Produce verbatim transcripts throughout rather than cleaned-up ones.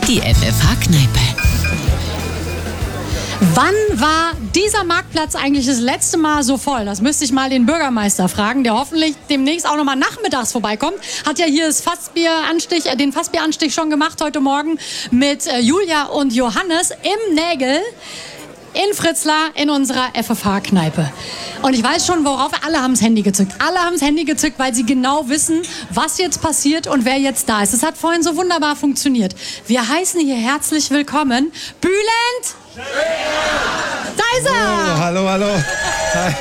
Die F F H-Kneipe. Wann war dieser Marktplatz eigentlich das letzte Mal so voll? Das müsste ich mal den Bürgermeister fragen, der hoffentlich demnächst auch nochmal nachmittags vorbeikommt. Hat ja hier das Fassbieranstich, äh, den Fassbieranstich schon gemacht heute Morgen mit äh, Julia und Johannes im Nägel in Fritzlar in unserer F F H-Kneipe. Und ich weiß schon, worauf alle haben das Handy gezückt. Alle haben das Handy gezückt, weil sie genau wissen, was jetzt passiert und wer jetzt da ist. Es hat vorhin so wunderbar funktioniert. Wir heißen hier herzlich willkommen Bülent. Da ist er! Oh, hallo, hallo. Hi.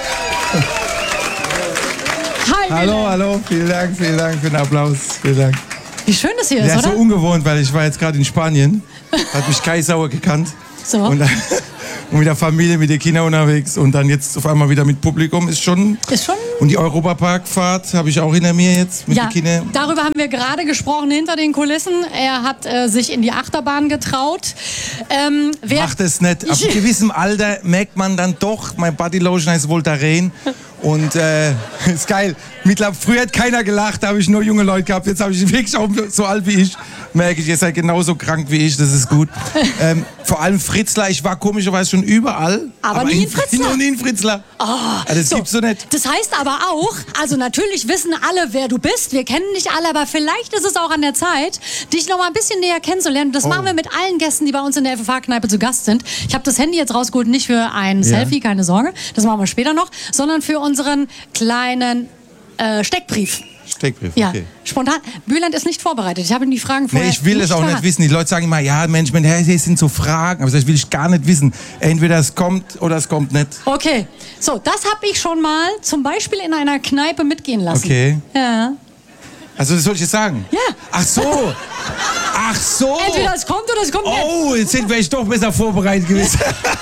Hi, Hallo, Bülent. hallo. Vielen Dank, vielen Dank für den Applaus. Vielen Dank. Wie schön das hier ist, Ja, ist so oder? ungewohnt, weil ich war jetzt gerade in Spanien. Hat mich Kai Sauer gekannt. So. Und, dann, und mit der Familie, mit den Kindern unterwegs. Und dann jetzt auf einmal wieder mit Publikum. Ist schon... Ist schon... Und die Europaparkfahrt habe ich auch hinter mir jetzt mit Ja, den Kindern. darüber haben wir gerade gesprochen hinter den Kulissen. Er hat äh, sich in die Achterbahn getraut. Ähm, wer Macht es nicht. Ab gewissem Alter merkt man dann doch, mein Bodylotion heißt Voltaren. Und äh, ist geil. Mittlerweile, früher hat keiner gelacht, da habe ich nur junge Leute gehabt. Jetzt habe ich wirklich auch so alt wie ich. Merke ich, ihr seid genauso krank wie ich, das ist gut. Ähm, vor allem Fritzlar, ich war komischerweise schon überall. Aber nie in Fritzlar? Noch nie in Fritzlar. Oh, ja, das so. gibt's so nicht. Das heißt aber auch, also natürlich wissen alle, wer du bist. Wir kennen nicht alle, aber vielleicht ist es auch an der Zeit, dich noch mal ein bisschen näher kennenzulernen. Das Oh. machen wir mit allen Gästen, die bei uns in der F F H-Kneipe zu Gast sind. Ich habe das Handy jetzt rausgeholt, nicht für ein Ja. Selfie, keine Sorge. Das machen wir später noch, sondern für unseren kleinen äh, Steckbrief. Steckbrief, Ja, okay. spontan. Bülent ist nicht vorbereitet. Ich habe ihm die Fragen vorher Nee, ich will nicht es auch verraten. nicht wissen. Die Leute sagen immer, ja Mensch, mein Herr, hier sind so Fragen. Aber das will ich gar nicht wissen. Entweder es kommt oder es kommt nicht. Okay, so, das habe ich schon mal zum Beispiel in einer Kneipe mitgehen lassen. Okay. Ja. Also das soll ich jetzt sagen? Ja. Ach so. Ach so. Entweder es kommt oder es kommt nicht. Oh, jetzt sind wir echt doch besser vorbereitet gewesen.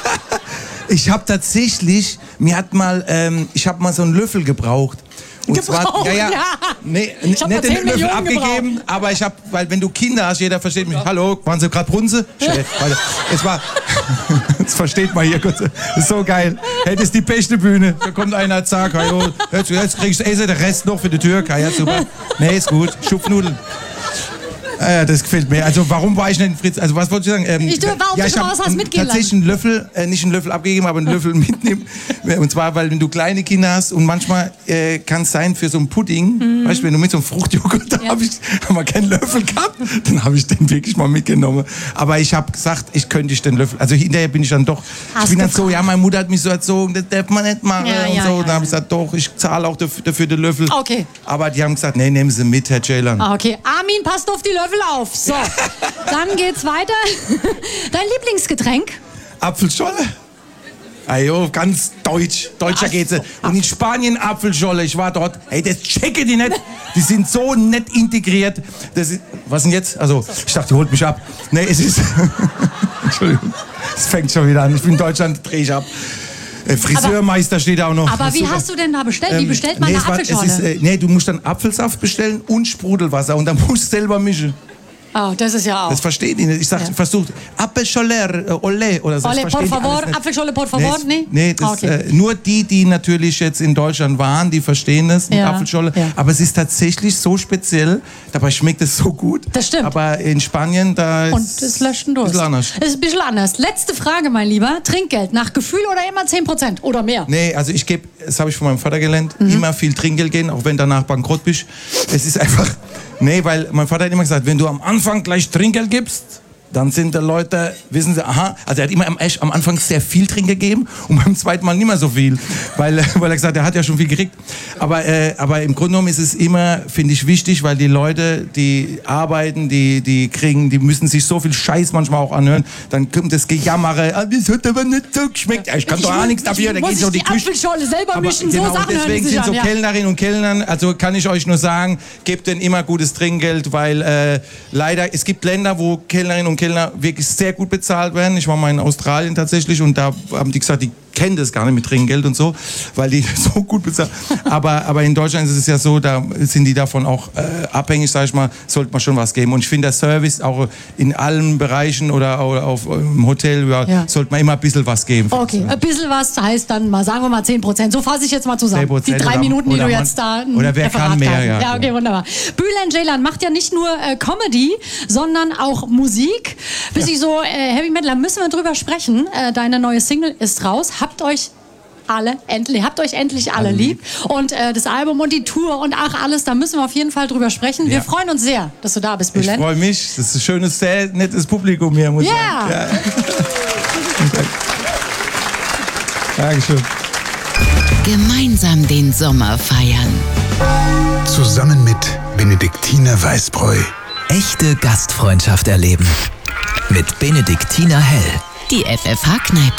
Ich habe tatsächlich, mir hat mal, ähm, ich habe mal so einen Löffel gebraucht. Und Gebraucht, zwar, ja, ja, ja. Nee, Ich hab nicht mal den zehn Löffel Millionen abgegeben, gebraucht. aber ich habe, weil wenn du Kinder hast, jeder versteht mich. Hallo, waren Sie gerade Brunse? Schön, warte. Es war, das versteht man hier gut. Das ist so geil. Hättest die beste Bühne. Da kommt einer, zack, hallo, jetzt, jetzt kriegst du Essen, der Rest noch für die Tür. Ja, super. Nee, ist gut. Schupfnudeln. Ja, das gefällt mir. Also warum war ich nicht in Fritz? Also was wollte ich sagen? Ähm, Ich dürfe, warum ja, du ich schon hab was hast einen- mitgehen tatsächlich einen Löffel, äh, nicht einen Löffel abgegeben, aber einen Löffel mitnehmen. Und zwar, weil wenn du kleine Kinder hast und manchmal äh, kann es sein für so einen Pudding, Mhm. weißt du, wenn du mit so einem Fruchtjoghurt, da Ja. habe ich hab mal keinen Löffel gehabt, dann habe ich den wirklich mal mitgenommen. Aber ich habe gesagt, ich könnte ich den Löffel, also hinterher bin ich dann doch, Hast ich bin du dann so, ja, meine Mutter hat mich so erzogen, das darf man nicht machen Ja, und ja, so. ja, Und dann habe ich ja. gesagt, doch, ich zahle auch dafür, dafür den Löffel. Okay. Aber die haben gesagt, nee, nehmen Sie mit, Herr Ceylan. Ah, okay, Armin, passt auf die Löffel auf. So, dann geht's weiter. Dein Lieblingsgetränk? Apfelscholle? Ajo, ganz deutsch. Deutscher Ach geht's. so. Und in Spanien Apfelscholle. Ich war dort. Hey, das checke die nicht. Die sind so nett integriert. Das ist, was denn jetzt? Also, ich dachte, die holt mich ab. Nee, es ist... Entschuldigung. Es fängt schon wieder an. Ich bin in Deutschland, drehe ich ab. Äh, Friseurmeister steht auch noch. Aber Das ist wie super. hast du denn da bestellt? Wie Ähm, bestellt man nee, eine es war- Apfelscholle? Es ist, äh, nee, du musst dann Apfelsaft bestellen und Sprudelwasser. Und dann musst du selber mischen. Oh, das ist ja auch. Das versteht die nicht. Ich sag, Ja. versucht Apfelcholler, äh, Olé oder so. Das Ole, por verstehen die favor, alles nicht. Apfelscholle, por favor, Nee, nee? nee das, Ah, okay. äh, nur die, die natürlich jetzt in Deutschland waren, die verstehen das mit Ja, Apfelscholle. ja. Aber es ist tatsächlich so speziell, dabei schmeckt es so gut. Das stimmt. Aber in Spanien, da ist Und es löscht einen Durst. bisschen anders. Es ist ein bisschen anders. Letzte Frage, mein Lieber. Trinkgeld nach Gefühl oder immer zehn Prozent oder mehr? Nee, also ich gebe, das habe ich von meinem Vater gelernt, Mhm. immer viel Trinkgeld gehen, auch wenn danach bankrott bist. Es ist einfach, nee, weil mein Vater hat immer gesagt, wenn du am Anfang gleich Trinkgeld gibst, dann sind die Leute, wissen sie, aha, also er hat immer am, echt am Anfang sehr viel Trinkgeld gegeben und beim zweiten Mal nicht mehr so viel, weil, weil er gesagt hat, er hat ja schon viel gekriegt. Aber, äh, aber im Grunde genommen ist es immer, finde ich, wichtig, weil die Leute, die arbeiten, die, die kriegen, die müssen sich so viel Scheiß manchmal auch anhören, dann kommt das Gejammere, ah, das hat aber nicht so geschmeckt. Ja, ich kann Ich doch auch muss- nichts dafür, ich da muss geht ich so die die Küche. Apfelscholle selber Aber mischen, genau, so Sachen hören deswegen sich sind an, so ja. Kellnerinnen und Kellnern, also kann ich euch nur sagen, gebt denen immer gutes Trinkgeld, weil äh, leider, es gibt Länder, wo Kellnerinnen und Kellner wirklich sehr gut bezahlt werden. Ich war mal in Australien tatsächlich und da haben die gesagt, die kennen das gar nicht mit Trinkgeld und so, weil die so gut bezahlen. Aber, aber in Deutschland ist es ja so, da sind die davon auch äh, abhängig, sag ich mal, sollte man schon was geben. Und ich finde, der Service auch in allen Bereichen oder, oder auf, im Hotel, ja, ja. sollte man immer ein bisschen was geben. Okay, ein bisschen was heißt dann mal, sagen wir mal zehn Prozent. So fasse ich jetzt mal zusammen. Die drei oder, Minuten, die du man, jetzt da oder wer kann mehr, ja. Ja, okay, wunderbar. Bülent Ceylan macht ja nicht nur äh, Comedy, sondern auch Musik. Bis ja. ich so äh, Heavy Metal, da müssen wir drüber sprechen. Äh, deine neue Single ist raus. Habt euch alle, endlich, habt euch endlich alle lieb. Und äh, das Album und die Tour und ach alles, da müssen wir auf jeden Fall drüber sprechen. Wir ja. freuen uns sehr, dass du da bist, Bülent. Ich freue mich. Das ist ein schönes, sehr nettes Publikum hier, muss yeah. ich sagen. Ja. Dankeschön. Gemeinsam den Sommer feiern. Zusammen mit Benediktiner Weißbräu. Echte Gastfreundschaft erleben. Mit Benediktiner Hell. Die F F H-Kneipe.